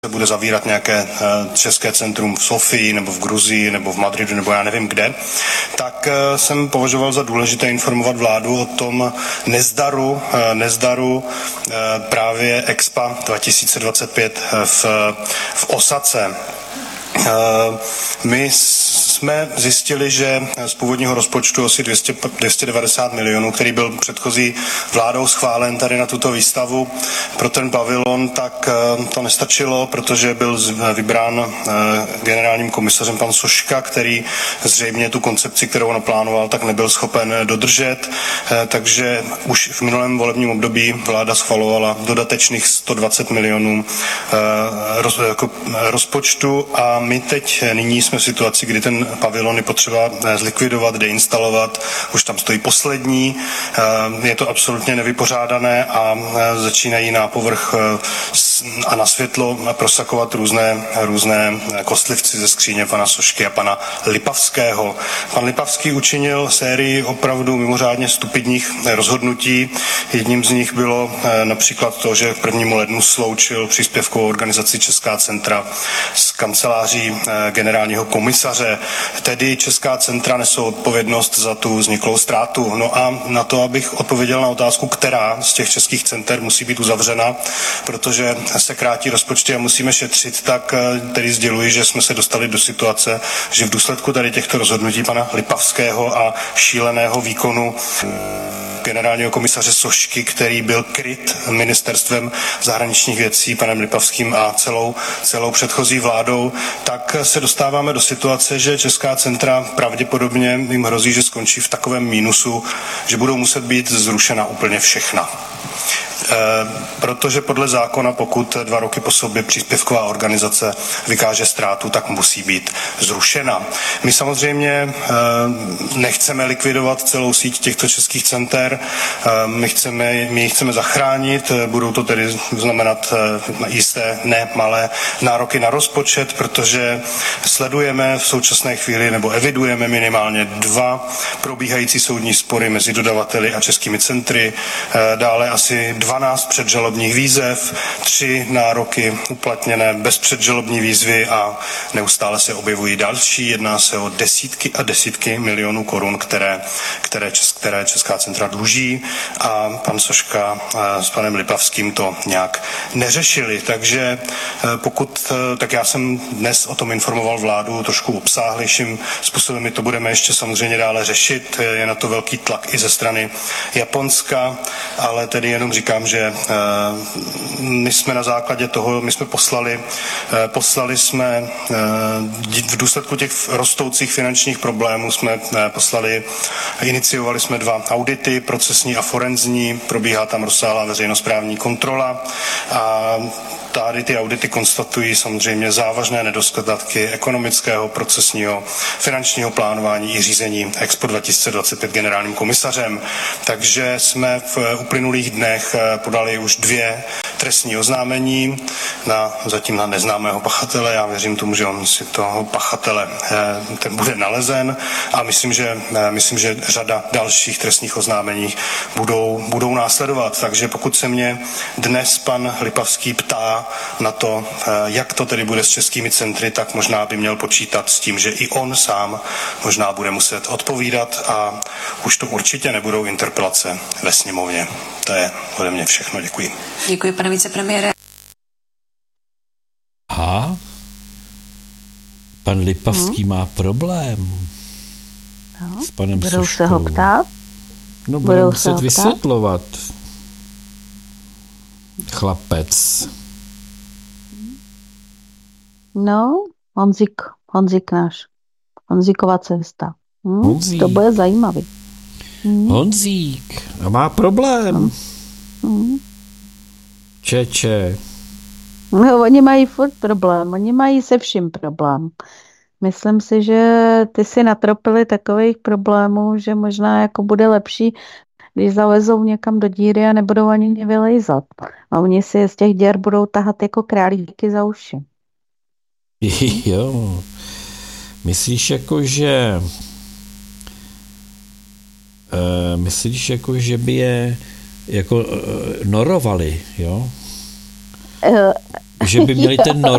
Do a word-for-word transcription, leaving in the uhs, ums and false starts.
se bude zavírat nějaké české centrum v Sofii nebo v Gruzii nebo v Madridu nebo já nevím kde, tak jsem považoval za důležité informovat vládu o tom nezdaru, nezdaru právě Expa dva tisíce dvacet pět v, v Osace. My jsme zjistili, že z původního rozpočtu asi dvě stě, dvě stě devadesát milionů, který byl předchozí vládou schválen tady na tuto výstavu pro ten pavilon, tak to nestačilo, protože byl vybrán generálním komisařem pan Soška, který zřejmě tu koncepci, kterou naplánoval, tak nebyl schopen dodržet. Takže už v minulém volebním období vláda schvalovala dodatečných sto dvacet milionů rozpočtu a my teď nyní jsme v situaci, kdy ten pavilon je potřeba zlikvidovat, deinstalovat, už tam stojí poslední, je to absolutně nevypořádané a začínají na povrch a na světlo prosakovat různé, různé kostlivci ze skříně pana Sošky a pana Lipavského. Pan Lipavský učinil sérii opravdu mimořádně stupidních rozhodnutí. Jedním z nich bylo například to, že k prvnímu lednu sloučil příspěvkovou organizaci Česká centra s kanceláří generálního komisaře. Tedy Česká centra nesou odpovědnost za tu vzniklou ztrátu. No a na to, abych odpověděl na otázku, která z těch českých center musí být uzavřena, protože se krátí rozpočty a musíme šetřit, tak tedy sděluji, že jsme se dostali do situace, že v důsledku tady těchto rozhodnutí pana Lipavského a šíleného výkonu generálního komisaře Sošky, který byl kryt ministerstvem zahraničních věcí panem Lipavským a celou, celou předchozí vládou, tak se dostáváme do situace, že Česká centra pravděpodobně jim hrozí, že skončí v takovém mínusu, že budou muset být zrušena úplně všechna. E, protože podle zákona, pokud dva roky po sobě příspěvková organizace vykáže ztrátu, tak musí být zrušena. My samozřejmě e, nechceme likvidovat celou síť těchto českých center, e, my, chceme, my ji chceme zachránit, budou to tedy znamenat e, jisté nemalé nároky na rozpočet, protože sledujeme v současné chvíli nebo evidujeme minimálně dva probíhající soudní spory mezi dodavateli a českými centry, e, dále asi dvanáct předžalobních výzev, tři nároky uplatněné bez předžalobní výzvy a neustále se objevují další. Jedná se o desítky a desítky milionů korun, které, které, česk, které Česká centra dluží a pan Soška s panem Lipavským to nějak neřešili. Takže pokud, tak já jsem dnes o tom informoval vládu trošku obsáhlejším způsobem, my to budeme ještě samozřejmě dále řešit. Je na to velký tlak i ze strany Japonska, ale tedy jenom říkám, že my jsme na základě toho, my jsme poslali, poslali jsme v důsledku těch rostoucích finančních problémů jsme poslali, iniciovali jsme dva audity, procesní a forenzní, probíhá tam rozsáhlá veřejnosprávní kontrola a tady ty audity konstatují samozřejmě závažné nedostatky ekonomického, procesního, finančního plánování i řízení Expo dva tisíce dvacet pět generálním komisařem. Takže jsme v uplynulých dnech podali už dvě trestní oznámení na, zatím na neznámého pachatele. Já věřím tomu, že on si toho pachatele ten bude nalezen a myslím, že, myslím, že řada dalších trestních oznámení budou, budou následovat. Takže pokud se mě dnes pan Lipavský ptá na to, jak to tedy bude s českými centry, tak možná by měl počítat s tím, že i on sám možná bude muset odpovídat a už to určitě nebudou interpelace ve sněmovně. To je ode mě všechno. Děkuji. Děkuji, pane vicepremiére. Aha. Pan Lipavský hmm. má problém no. s panem Budou Soškou. se ho ptát? No, budou muset vysvětlovat. Chlapec. No, Honzik, Honzik náš. Honzíková cesta. Hm? Honzík. To bude zajímavý. Hm? Honzík. A má problém. Hm. Čeče. No, oni mají furt problém. Oni mají se vším problém. Myslím si, že ty si natropili takových problémů, že možná jako bude lepší, když zalezou někam do díry a nebudou ani vylejzat. A oni si z těch děr budou tahat jako králíky za uši. Jo. Myslíš jako, že uh, myslíš jako, že by je jako uh, norovali, jo? Uh, že by měli ten